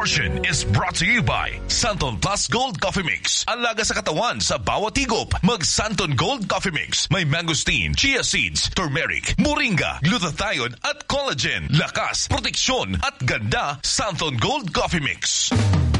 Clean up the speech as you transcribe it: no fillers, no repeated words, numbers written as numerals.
portion is brought to you by Santon Plus Gold Coffee Mix. Alaga sa katawan sa bawat higop. Mag Santon Gold Coffee Mix. May mangosteen, chia seeds, turmeric, moringa, glutathione at collagen. Lakas, proteksyon at ganda. Santon Gold Coffee Mix.